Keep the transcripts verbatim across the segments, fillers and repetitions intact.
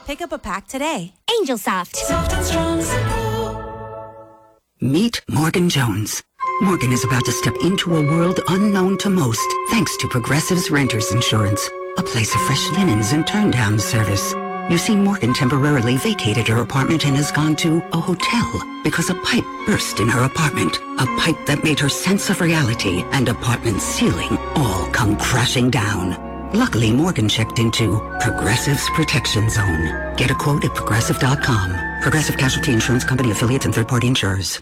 Pick up a pack today. Angel Soft. Soft and strong supple. Meet Morgan Jones. Morgan is about to step into a world unknown to most, thanks to Progressive's Renters Insurance, a place of fresh linens and turn-down service. You see, Morgan temporarily vacated her apartment and has gone to a hotel because a pipe burst in her apartment. A pipe that made her sense of reality and apartment ceiling all come crashing down. Luckily, Morgan checked into Progressive's Protection Zone. Get a quote at Progressive dot com. Progressive Casualty Insurance Company, affiliates, and third-party insurers.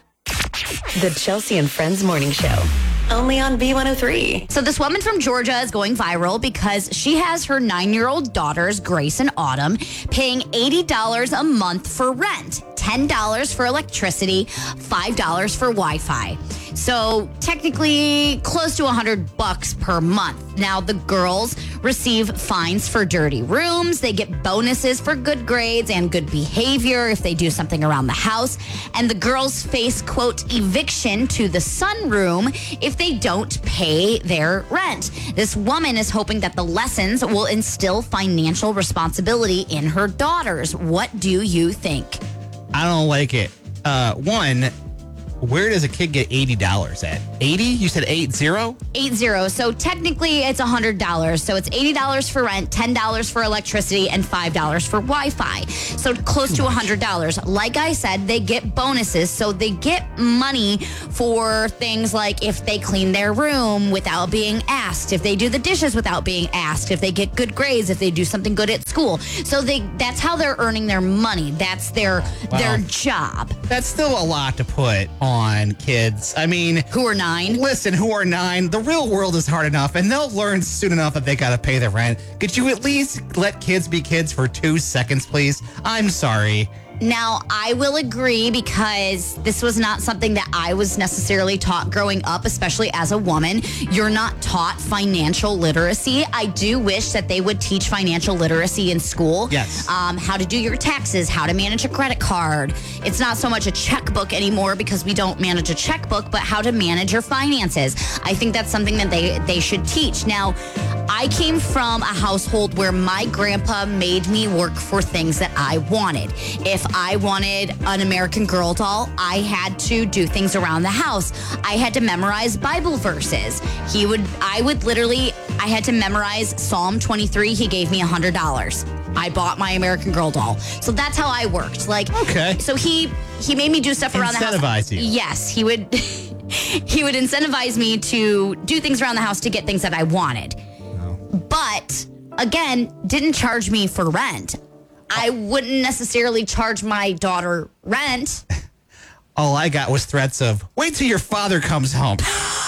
The Chelsea and Friends Morning Show. Only on B one oh three. So this woman from Georgia is going viral because she has her nine-year-old daughters, Grace and Autumn, paying eighty dollars a month for rent, ten dollars for electricity, five dollars for Wi-Fi. So technically close to one hundred bucks per month. Now the girls receive fines for dirty rooms. They get bonuses for good grades and good behavior if they do something around the house. And the girls face, quote, eviction to the sunroom if they don't pay their rent. This woman is hoping that the lessons will instill financial responsibility in her daughters. What do you think? I don't like it. Uh, one, where does a kid get eighty dollars at? eighty? You said eight zero? Eight zero. So technically it's one hundred dollars. So it's eighty dollars for rent, ten dollars for electricity, and five dollars for Wi-Fi. So close to one hundred dollars. Like I said, they get bonuses. So they get money for things like if they clean their room without being asked, if they do the dishes without being asked, if they get good grades, if they do something good at school. So they that's how they're earning their money. That's their Wow. their job. That's still a lot to put on kids. I mean, Who are nine? listen, who are nine? The real world is hard enough, and they'll learn soon enough that they got to pay the rent. Could you at least let kids be kids for two seconds, please? I'm sorry. Now, I will agree because this was not something that I was necessarily taught growing up, especially as a woman. You're not taught financial literacy. I do wish that they would teach financial literacy in school. Yes. Um, how to do your taxes, how to manage a credit card. It's not so much a checkbook anymore because we don't manage a checkbook, but how to manage your finances. I think that's something that they, they should teach. Now, I came from a household where my grandpa made me work for things that I wanted. If I wanted an American Girl doll, I had to do things around the house. I had to memorize Bible verses. He would, I would literally, I had to memorize Psalm twenty-three. He gave me one hundred dollars. I bought my American Girl doll. So that's how I worked. Like, Okay. So he, he made me do stuff around the house. Incentivize you. Yes, he would, he would incentivize me to do things around the house to get things that I wanted. But again, didn't charge me for rent. I wouldn't necessarily charge my daughter rent. All I got was threats of, wait till your father comes home.